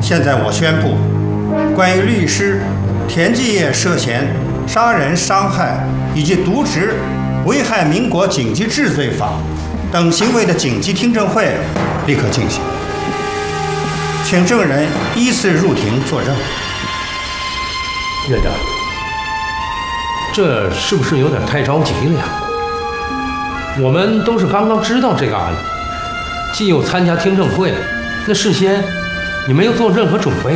现在我宣布，关于律师田继业涉嫌杀人、伤害以及渎职、危害民国紧急治罪法等行为的紧急听证会立刻进行，请证人依次入庭作证。 院长，这是不是有点太着急了呀？我们都是刚刚知道这个案子，既有参加听证会，那事先你没有做任何准备。